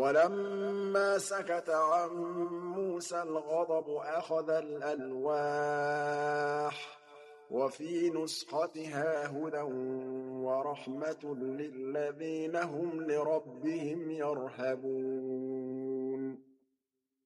وَلَمَّا سَكَتَ عَن مُّوسَى الْغَضَبُ أَخَذَ الْأَلْوَاحَ ۖ وَفِي نُسْخَتِهَا هُدًى وَرَحْمَةٌ لِّلَّذِينَ هُمْ لِرَبِّهِمْ يَرْهَبُونَ